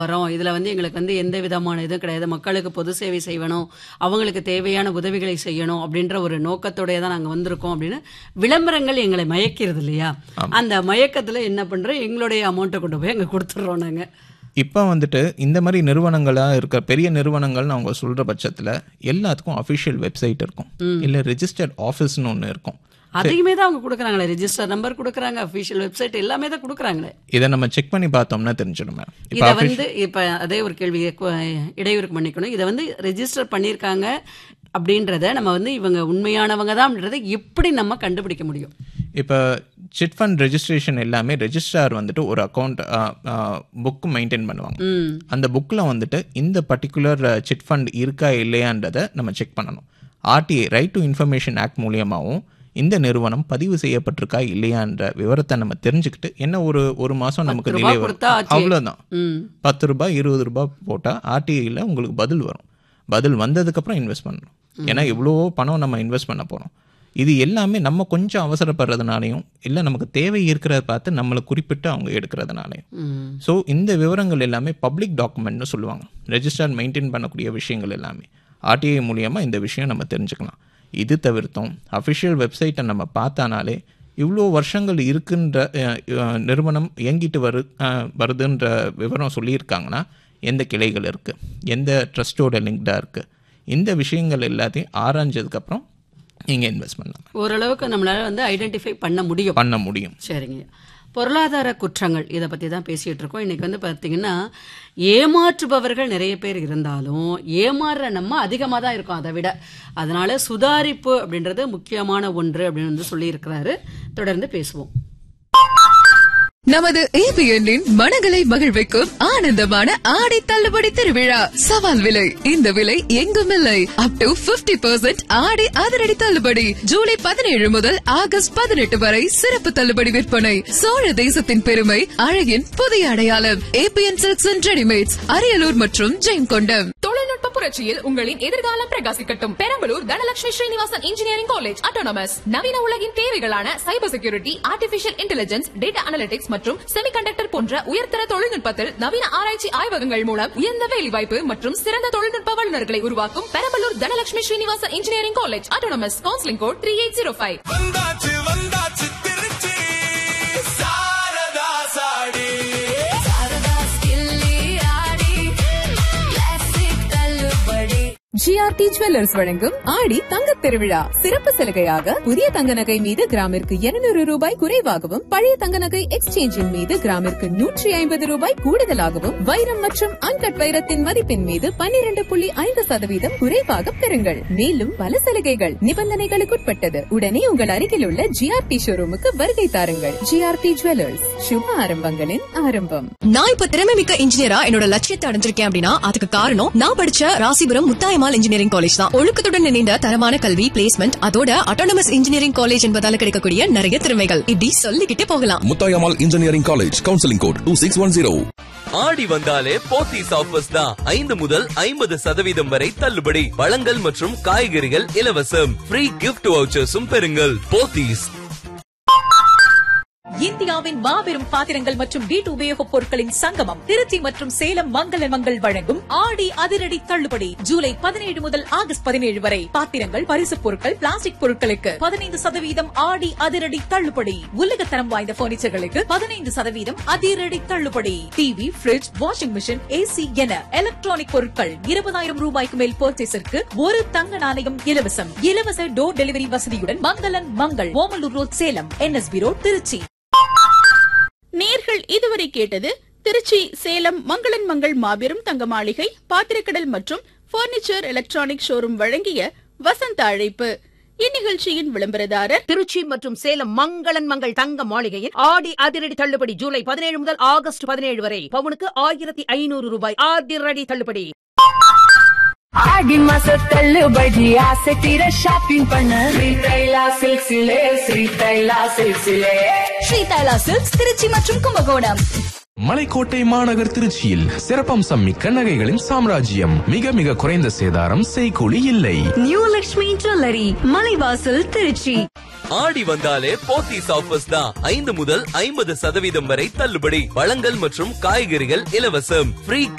வரோம். இதுல எங்களுக்கு எந்த விதமான இதுவும் கிடையாது. மக்களுக்கு பொது சேவை செய்யணும், அவங்களுக்கு தேவையான உதவிகளை செய்யணும் அப்படின்ற ஒரு நோக்கத்தோடயே தான் நாங்க வந்திருக்கோம் அப்படின்னு விளம்பரங்கள் எங்களை மயக்கிறது இல்லையா? அந்த மயக்கத்துல என்ன பண்றோம், எங்களுடைய அமௌண்ட்டை கொண்டு போய் அங்க கொடுத்துடுறோம் நாங்க. இப்போ இந்த மாதிரி நிறுவனங்களாக இருக்க பெரிய நிறுவனங்கள்னு அவங்க சொல்கிற பட்சத்தில் எல்லாத்துக்கும் அஃபிஷியல் வெப்சைட் இருக்கும், இல்லை ரெஜிஸ்டர்ட் ஆஃபீஸ்னு ஒன்று இருக்கும். அதையுமே தான் அவங்க கொடுக்குறாங்களே, ரெஜிஸ்டர் நம்பர் கொடுக்குறாங்க, அஃபிஷியல் வெப்சைட் எல்லாமே தான் கொடுக்குறாங்களே. இதை நம்ம செக் பண்ணி பார்த்தோம்னா தெரிஞ்சிடும் மேம். இதை இப்போ அதே ஒரு கேள்வி இடையூறுக்கு மன்னிக்கணும். இதை ரெஜிஸ்டர் பண்ணியிருக்காங்க அப்படின்றத நம்ம இவங்க உண்மையானவங்க தான் அப்படின்றத எப்படி நம்ம கண்டுபிடிக்க முடியும்? இப்போ சிட் ஃபண்ட் ரெஜிஸ்ட்ரேஷன் எல்லாமே ரெஜிஸ்ட்ரார் ஒரு அக்கௌண்ட் புக் மெயின்டைன் பண்ணுவாங்க. அந்த புக்கில் இந்த பர்டிகுலர் சிட் ஃபண்ட் இருக்கா இல்லையான்றதை நம்ம செக் பண்ணணும். RTI right to information act மூலியமாகவும் இந்த நிறுவனம் பதிவு செய்யப்பட்டிருக்கா இல்லையான்ற விவரத்தை நம்ம தெரிஞ்சுக்கிட்டு என்ன ஒரு மாதம் நமக்கு டிலே வரும், அவ்வளோதான். 10 ரூபாய் 20 ரூபாய் போட்டால் ஆர்டிஐயில் உங்களுக்கு பதில் வரும். பதில் வந்ததுக்கப்புறம் இன்வெஸ்ட் பண்ணணும். ஏன்னா இவ்வளோ பணம் நம்ம இன்வெஸ்ட் பண்ண போகிறோம். இது எல்லாமே நம்ம கொஞ்சம் அவசரப்படுறதுனாலையும் இல்லை நமக்கு தேவை இருக்கிறத பார்த்து நம்மளை குறிப்பிட்டு அவங்க எடுக்கிறதுனாலையும். ஸோ இந்த விவரங்கள் எல்லாமே பப்ளிக் டாக்குமெண்ட்னு சொல்லுவாங்க. ரெஜிஸ்டர் மெயின்டைன் பண்ணக்கூடிய விஷயங்கள் எல்லாமே ஆர்டிஐ மூலியமாக இந்த விஷயம் நம்ம தெரிஞ்சுக்கலாம். இது தவிர்த்தும் அஃபிஷியல் வெப்சைட்டை நம்ம பார்த்தானாலே இவ்வளோ வருஷங்கள் இருக்குன்ற நிறுவனம் இயங்கிட்டு வருதுன்ற விவரம் சொல்லியிருக்காங்கன்னா எந்த கிளைகள் இருக்குது, எந்த ட்ரஸ்ட்டோட லிங்க்டாக இருக்குது, இந்த விஷயங்கள் எல்லாத்தையும் ஆராய்ஞ்சதுக்கப்புறம் நீங்கள் இன்வெஸ்ட் பண்ணலாம். ஓரளவுக்கு நம்மளால் ஐடென்டிஃபை பண்ண முடியும். சரிங்க. பொருளாதார குற்றங்கள் இதை பற்றி தான் பேசிகிட்டு இருக்கோம். இன்றைக்கி பார்த்தீங்கன்னா ஏமாற்றுபவர்கள் நிறைய பேர் இருந்தாலும் ஏமாறுற நம்ம அதிகமாக தான் இருக்கோம் அதை விட. அதனால சுதாரிப்பு அப்படின்றது முக்கியமான ஒன்று அப்படின்னு சொல்லியிருக்கிறாரு. தொடர்ந்து பேசுவோம். நமது ABN-இன் மனங்களை மகிழ்விக்கும் ஆனந்தமான ஆடி தள்ளுபடி திருவிழா. சவால் விலை, இந்த விலை எங்கும் இல்லை. அப் டு 50% ஆடி அதிரடி தள்ளுபடி. ஜூலை 17 முதல் ஆகஸ்ட் 18 வரை சிறப்பு தள்ளுபடி விற்பனை. சோழ தேசத்தின் பெருமை, அழகின் புதிய அடையாளம். ABN Silks and Ready-Mates, Ariyalur மற்றும் ஜெயங்கொண்டம். தொழில்நுட்ப புரட்சியில் உங்களின் எதிர்காலம் பிரகாசிக்கட்டும். Perambalur Dhanalakshmi Srinivasan engineering college autonomous. நவீன உலகின் தேவைகளான cyber security, artificial intelligence, data analytics மற்றும் செமிகண்டக்டர் போன்ற உயர்தர தொழில்நுட்பத்தில் நவீன ஆராய்ச்சி ஆய்வகங்கள் மூலம் உயர்ந்த வேலைவாய்ப்பு மற்றும் சிறந்த தொழில்நுட்ப வல்லுநர்களை உருவாக்கும் Perambalur Dhanalakshmi Srinivasan engineering college autonomous. Counselling code 3805. GRT jewellers வழங்கும் ஆடி தங்கத் திருவிழா. சிறப்பு சலுகையாக புதிய தங்க நகை மீது கிராமிற்கு 200 ரூபாய் குறைவாகவும், பழைய தங்க நகை எக்ஸ்சேஞ்சின் மீது கிராமிற்கு 150 ரூபாய் கூடுதலாகவும், வைரம் மற்றும் அன்கட் வைரத்தின் மதிப்பின் மீது 12.5% குறைவாக பெறுங்கள். மேலும் பல சலுகைகள், நிபந்தனைகளுக்குட்பட்டது. உடனே உங்கள் அருகில் உள்ள GRT ஷோரூமுக்கு வருகை தாருங்கள். GRT ஜுவல்லர்ஸ், சுப ஆரம்பங்களின் ஆரம்பம். நான் இப்ப திறமை மிக்க இன்ஜினியரா என்னோட லட்சியத்தை அடைஞ்சிருக்கேன் அப்படின்னா அதுக்கு காரணம் நான் படிச்ச ராசிபுரம் முத்தாயம்மாள் இன்ஜினியரிங் காலேஜ் தான். ஒழுக்கத்துடன் இணைந்த தரமான கல்வி, பிளேஸ்மெண்ட், அதோட அட்டானமஸ் இன்ஜினியரிங் காலேஜ் என்பதால கிடைக்கக்கூடிய நிறைய திறமைகள் இப்படி சொல்லிக்கிட்டே போகலாம். Muthayammal engineering college, counselling code 2610. ஆடி வந்தாலே போத்தீஸ் ஆஃபர்ஸ் தான். 5 முதல் 50% வரை தள்ளுபடி. பழங்கள் மற்றும் காய்கறிகள் இலவசம். ஃப்ரீ கிஃப்ட் வவுச்சர்ஸும் பெறுங்கள். போத்தீஸ். இந்தியாவின் மாபெரும் பாத்திரங்கள் மற்றும் வீட்டு உபயோகப் பொருட்களின் சங்கமம் திருச்சி மற்றும் சேலம் மங்களன் மங்கள் வழங்கும் ஆடி அதிரடி தள்ளுபடி. ஜூலை 17 முதல் ஆகஸ்ட் 17 வரை பாத்திரங்கள், பரிசுப் பொருட்கள், பிளாஸ்டிக் பொருட்களுக்கு 15% ஆடி அதிரடி தள்ளுபடி. உலகத்தரம் வாய்ந்த பர்னிச்சர்களுக்கு 15% அதிரடி தள்ளுபடி. TV, bridge, washing machine, AC என எலக்ட்ரானிக் பொருட்கள் 20,000 ரூபாய்க்கு மேல் பர்ச்சேஸிற்கு ஒரு தங்க நாணயம் இலவசம். இலவச டோர் டெலிவரி வசதியுடன் மங்களன் Mangal, Omalur road, Salem, NSB road, Trichy. நேர்கள் இதுவரை கேட்டது திருச்சி சேலம் மங்களன் மங்கள் மாபெரும் தங்க மாளிகை பாத்திரக்கடல் மற்றும் பர்னிச்சர் எலக்ட்ரானிக் ஷோரூம் வழங்கிய வசந்த அழைப்பு. இந்நிகழ்ச்சியின் விளம்பரதாரர் திருச்சி மற்றும் சேலம் மங்களன் மங்கள் தங்க மாளிகையின் ஆடி அதிரடி தள்ளுபடி. ஜூலை 17 முதல் ஆகஸ்ட் 17 வரை பவுனுக்கு 1500 ரூபாய் அதிரடி தள்ளுபடி. ஆடி மாச தள்ளுபடி ஆசை தீர ஷாப்பிங் பண்ண ஸ்ரீதைலா சில்க்ஸிலே, ஸ்ரீதைலா சில்க்ஸிலே. ஸ்ரீதைலா சில்க்ஸ் திருச்சி மற்றும் கும்பகோணம். மலைக்கோட்டை மாநகர் திருச்சியில் சிறப்பம்சம் மிக்க நகைகளின் சாம்ராஜ்யம். மிக மிக குறைந்த சேதாரம், செய்கூலி இல்லை. New Lakshmi jewellery, Malaivasal, Trichy. ஆடி வந்தாலே போத்தீஸ் ஆஃபர்ஸ் தான். 5 முதல் 50% வரை தள்ளுபடி. பழங்கள் மற்றும் காய்கறிகள் இலவசம். ஃப்ரீ